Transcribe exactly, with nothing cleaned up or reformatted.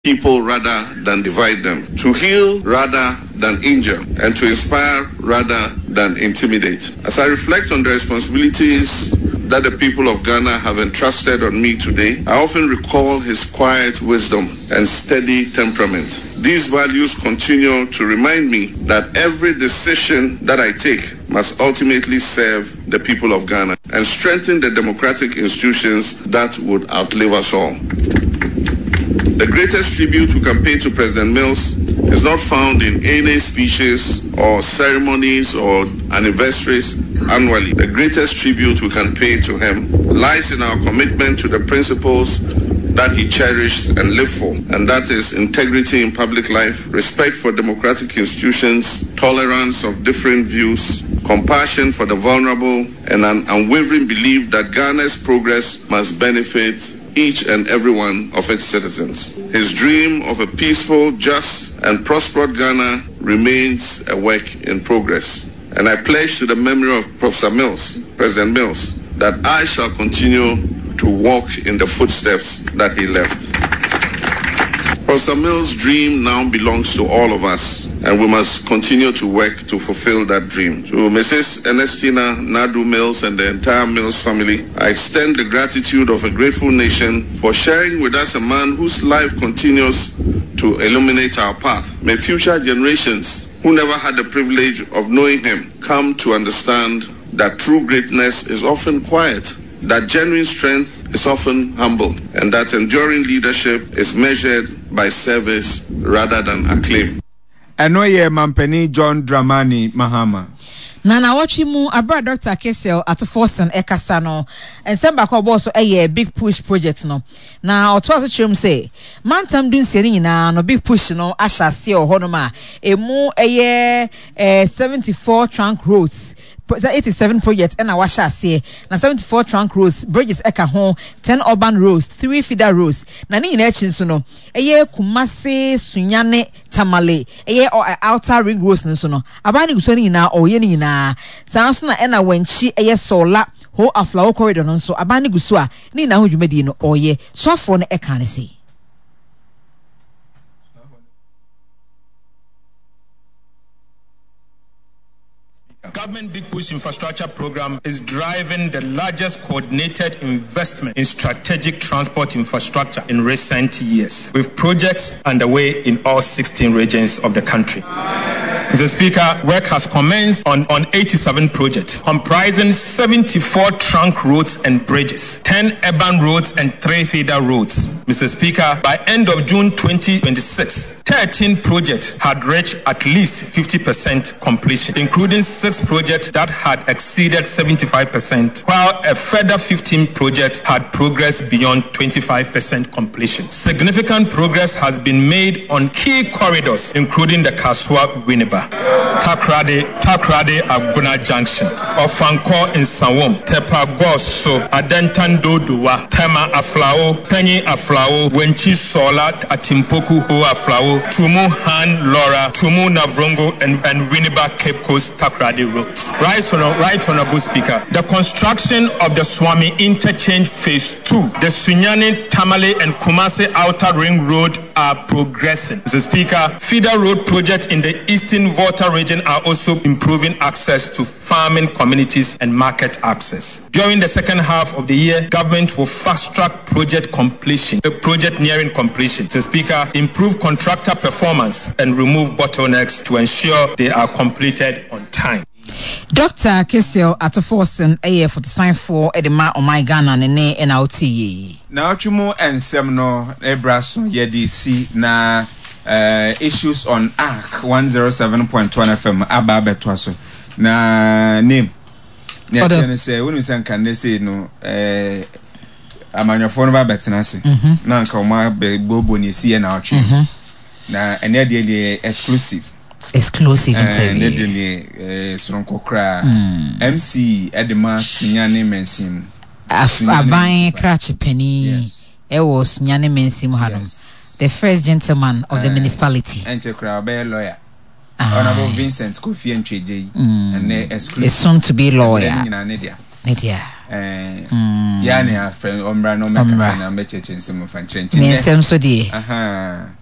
people rather than divide them, to heal rather than injure, and to inspire rather than intimidate. As I reflect on the responsibilities that the people of Ghana have entrusted on me today, I often recall his quiet wisdom and steady temperament. These values continue to remind me that every decision that I take must ultimately serve the people of Ghana and strengthen the democratic institutions that would outlive us all. The greatest tribute we can pay to President Mills is not found in any speeches or ceremonies or anniversaries annually. The greatest tribute we can pay to him lies in our commitment to the principles that he cherished and lived for, and that is integrity in public life, respect for democratic institutions, tolerance of different views, compassion for the vulnerable, and an unwavering belief that Ghana's progress must benefit each and every one of its citizens. His dream of a peaceful, just, and prosperous Ghana remains a work in progress. And I pledge to the memory of Professor Mills, President Mills, that I shall continue to walk in the footsteps that he left. Professor Mills' dream now belongs to all of us, and we must continue to work to fulfill that dream. To Missus Ernestina Nadu Mills and the entire Mills family, I extend the gratitude of a grateful nation for sharing with us a man whose life continues to illuminate our path. May future generations who never had the privilege of knowing him come to understand that true greatness is often quiet, that genuine strength is often humble, and that enduring leadership is measured by service rather than acclaim. Enoye Mampeni John Dramani Mahama. Nana watchi mu abra Doctor Kesel at Forson Ekasano and Samba Koboso a big push project no. Na otwa chum say mantam dun seri na no big push no asha se o honoma e mu eye seventy-four trunk roads eighty-seven projects and our chassis na seventy-four trunk roads bridges eka ho ten urban roads three feeder roads na ni na echi nso no eye Kumasi Sunyane Tamale eye outer ring roads nso no abani guso ni na oye ni na sanso na ena wenchi eye sola ho aflawo corridor no nso abani guso a ni na ho dwumadi no oye so afo no eka ne sei. Government Big Push Infrastructure Program is driving the largest coordinated investment in strategic transport infrastructure in recent years, with projects underway in all sixteen regions of the country. Mister Speaker, work has commenced on, on eighty-seven projects, comprising seventy-four trunk roads and bridges, ten urban roads and three feeder roads. Mister Speaker, by end of June twenty twenty-six, thirteen projects had reached at least fifty percent completion, including six projects that had exceeded seventy-five percent, while a further fifteen projects had progressed beyond twenty-five percent completion. Significant progress has been made on key corridors, including the Kaswa-Winneba, Takrade, Takrade Aguna Junction, Ofanko in Sawom, Tepa Goso, Adentan Doduwa, Tema Aflao, Penny Aflao, Wenchi Sola, Atimpoku Ho Aflao, Tumu Han Laura, Tumu Navrongo, and, and Winneba Cape Coast Takrade roads. Right, right, Honorable Speaker, the construction of the Swami Interchange Phase two, the Sunyane, Tamale, and Kumasi Outer Ring Road are progressing. Mister Speaker, feeder road projects in the Eastern Volta region are also improving access to farming communities and market access. During the second half of the year, government will fast-track project completion, a project nearing completion. Mister Speaker, improve contractor performance and remove bottlenecks to ensure they are completed on time. Doctor Kesel at Forson A F for the sign for Edema on my Ghana and N L T. Now, Chumo and Semno, Ebraso, Yedi C, na uh, issues on A C one oh seven point one F M, Abba Betwaso. Na name. Next, say, when you say, can they say no, eh, I'm on your phone about Betanasi. Now, come out, Bobo, you see an arch. Na, and they're the exclusive. Exclusive interview. And then Sonko Kra M C Edema Sunyane Mensim. Abain Cratch Penny. Yes. It was Sunyane Mensim Hanos, the first gentleman of the municipality. And Chekra be lawyer. Honorable Vincent Kofi and J J. And exclusive. It's soon to be lawyer. Nidia. eh ya ne a friend ombra no mekasa na mecheche nsem fa nkyerɛ nkyerɛ ne nsem so die aha